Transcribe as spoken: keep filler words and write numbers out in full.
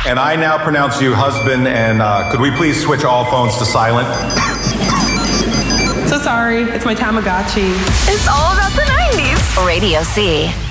And I now pronounce you husband, and uh, could we please switch all phones to silent? So sorry, it's my Tamagotchi. It's all about the nineties. Radio C.